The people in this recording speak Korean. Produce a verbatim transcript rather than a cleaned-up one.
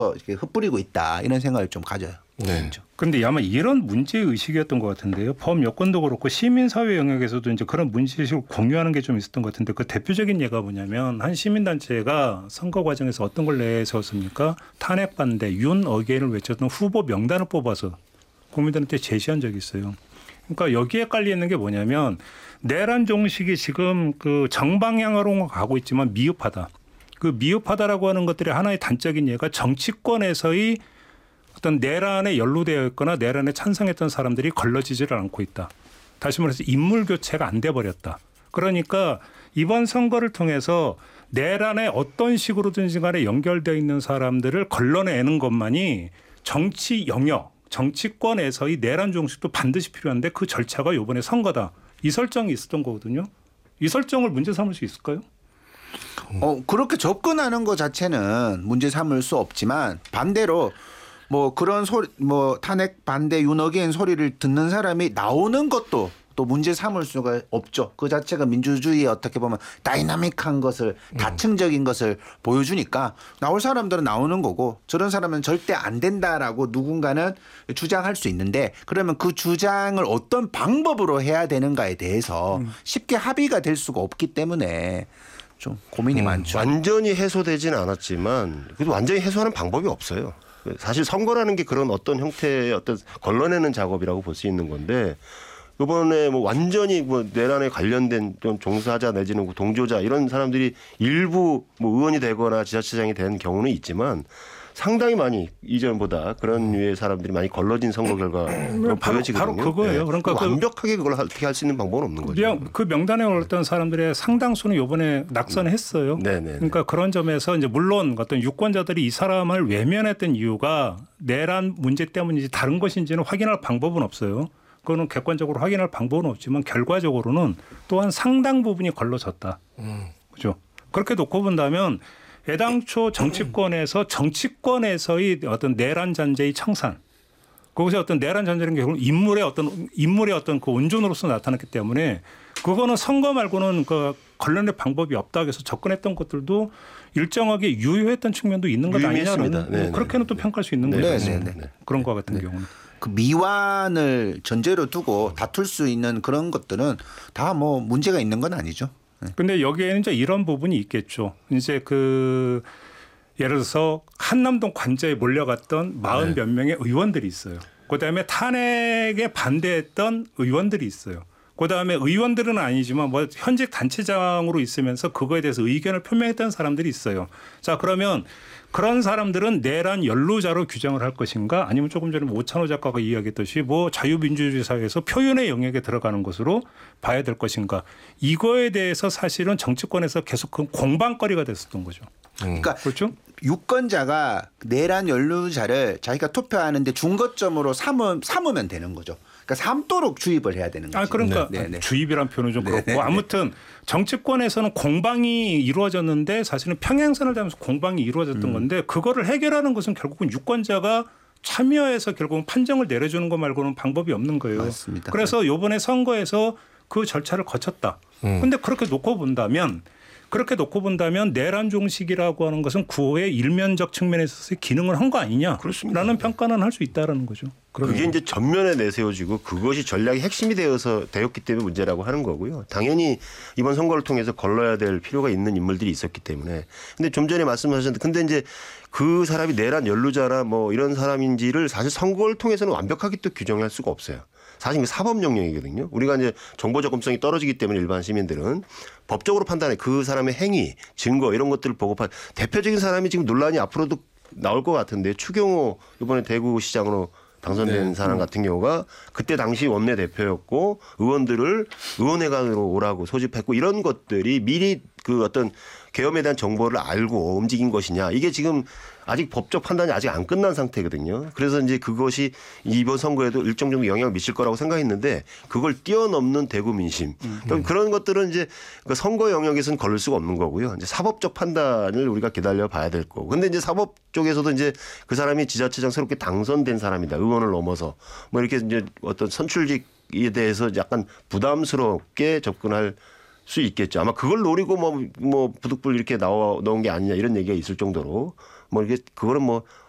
이렇게 흩뿌리고 있다 이런 생각을 좀 가져요. 네. 그런데 아마 이런 문제 의식이었던 것 같은데요. 범 여권도 그렇고 시민사회 영역에서도 이제 그런 문제 의식을 공유하는 게 좀 있었던 것 같은데 그 대표적인 예가 뭐냐면 한 시민단체가 선거 과정에서 어떤 걸 내세웠습니까? 탄핵 반대, 윤 어게인을 외쳤던 후보 명단을 뽑아서 국민들한테 제시한 적이 있어요. 그러니까 여기에 깔려 있는 게 뭐냐면 내란 종식이 지금 그 정방향으로 가고 있지만 미흡하다. 그 미흡하다라고 하는 것들의 하나의 단적인 예가 정치권에서의 어떤 내란에 연루되어 있거나 내란에 찬성했던 사람들이 걸러지지를 않고 있다. 다시 말해서 인물 교체가 안 돼 버렸다. 그러니까 이번 선거를 통해서 내란에 어떤 식으로든지 간에 연결되어 있는 사람들을 걸러내는 것만이 정치 영역, 정치권에서의 내란 종식도 반드시 필요한데 그 절차가 이번에 선거다. 이 설정이 있었던 거거든요. 이 설정을 문제 삼을 수 있을까요? 어, 그렇게 접근하는 것 자체는 문제 삼을 수 없지만 반대로 뭐 그런 소리 뭐 탄핵 반대 윤어게인 소리를 듣는 사람이 나오는 것도 또 문제 삼을 수가 없죠. 그 자체가 민주주의에 어떻게 보면 다이나믹한 것을 다층적인 것을 보여주니까 나올 사람들은 나오는 거고 저런 사람은 절대 안 된다라고 누군가는 주장할 수 있는데 그러면 그 주장을 어떤 방법으로 해야 되는가에 대해서 쉽게 합의가 될 수가 없기 때문에 좀 고민이 음, 많죠. 완전히 해소되지는 않았지만 그래도 완전히 해소하는 방법이 없어요. 사실 선거라는 게 그런 어떤 형태의 어떤 걸러내는 작업이라고 볼 수 있는 건데 이번에 뭐 완전히 뭐 내란에 관련된 좀 종사자 내지는 동조자 이런 사람들이 일부 뭐 의원이 되거나 지자체장이 된 경우는 있지만 상당히 많이 이전보다 그런 류의 사람들이 많이 걸러진 선거 결과로 보여지거든요. 바로 그거예요. 네. 그러니까 그 완벽하게 그걸 어떻게 할 수 있는 방법은 없는 거죠. 그냥 그 명단에 올랐던 사람들의 상당수는 이번에 낙선했어요. 네네. 그러니까 그런 점에서 이제 물론 어떤 유권자들이 이 사람을 외면했던 이유가 내란 문제 때문인지 다른 것인지는 확인할 방법은 없어요. 그거는 객관적으로 확인할 방법은 없지만 결과적으로는 또한 상당 부분이 걸러졌다. 음. 그죠? 그렇게 놓고 본다면 애당초 정치권에서 정치권에서의 어떤 내란 잔재의 청산, 거기서 어떤 내란 잔재라는 게 결국 인물의 어떤 인물의 어떤 그 온전으로서 나타났기 때문에 그거는 선거 말고는 그 걸러낼 방법이 없다 해서 접근했던 것들도 일정하게 유효했던 측면도 있는 것 아니냐는 뭐 그렇게는 또 평가할 수 있는 거죠. 그런 것 같은 네. 경우는. 그 미완을 전제로 두고 다툴 수 있는 그런 것들은 다 뭐 문제가 있는 건 아니죠. 근데 여기에는 이제 이런 부분이 있겠죠. 이제 그 예를 들어서 한남동 관저에 몰려갔던 마흔 몇 명의 의원들이 있어요. 그다음에 탄핵에 반대했던 의원들이 있어요. 그다음에 의원들은 아니지만 뭐 현직 단체장으로 있으면서 그거에 대해서 의견을 표명했던 사람들이 있어요. 자, 그러면 그런 사람들은 내란 연루자로 규정을 할 것인가 아니면 조금 전에 오찬호 작가가 이야기했듯이 뭐 자유민주주의 사회에서 표현의 영역에 들어가는 것으로 봐야 될 것인가. 이거에 대해서 사실은 정치권에서 계속 그 공방거리가 됐었던 거죠. 그러니까 그렇죠? 유권자가 내란 연루자를 자기가 투표하는데 중거점으로 삼으, 삼으면 되는 거죠. 그러니까 삼도록 주입을 해야 되는 거죠. 아, 그러니까 네, 네. 주입이란 표현은 좀 그렇고 네, 네. 아무튼 정치권에서는 공방이 이루어졌는데 사실은 평행선을 타면서 공방이 이루어졌던 음. 건데 그거를 해결하는 것은 결국은 유권자가 참여해서 결국은 판정을 내려주는 것 말고는 방법이 없는 거예요. 맞습니다. 그래서 이번에 선거에서 그 절차를 거쳤다. 그런데 음. 그렇게 놓고 본다면 그렇게 놓고 본다면 내란 종식이라고 하는 것은 구호의 일면적 측면에 있어서 기능을 한 거 아니냐라는 그렇습니다. 평가는 할 수 있다라는 거죠. 그게 이제 전면에 내세워지고 그것이 전략의 핵심이 되어서 되었기 때문에 문제라고 하는 거고요. 당연히 이번 선거를 통해서 걸러야 될 필요가 있는 인물들이 있었기 때문에. 근데 좀 전에 말씀하셨는데 근데 이제 그 사람이 내란 연루자나 뭐 이런 사람인지를 사실 선거를 통해서는 완벽하게 또 규정할 수가 없어요. 사실 사법 영역이거든요. 우리가 이제 정보 접근성이 떨어지기 때문에 일반 시민들은 법적으로 판단해 그 사람의 행위, 증거 이런 것들을 보고 판. 대표적인 사람이 지금 논란이 앞으로도 나올 것 같은데 추경호 이번에 대구시장으로 당선된 네. 사람 같은 경우가 그때 당시 원내대표였고 의원들을 의원회관으로 오라고 소집했고 이런 것들이 미리 그 어떤 계엄에 대한 정보를 알고 움직인 것이냐. 이게 지금 아직 법적 판단이 아직 안 끝난 상태거든요. 그래서 이제 그것이 이번 선거에도 일정 정도 영향을 미칠 거라고 생각했는데 그걸 뛰어넘는 대구 민심. 음. 그런 것들은 이제 그 선거 영역에서는 걸릴 수가 없는 거고요. 이제 사법적 판단을 우리가 기다려 봐야 될 거고. 근데 이제 사법 쪽에서도 이제 그 사람이 지자체장 새롭게 당선된 사람이다. 의원을 넘어서 뭐 이렇게 이제 어떤 선출직에 대해서 약간 부담스럽게 접근할 수 있겠죠. 아마 그걸 노리고 뭐, 뭐 부득불 이렇게 나와, 나온 게 아니냐 이런 얘기가 있을 정도로 뭐 이게 그거는 뭐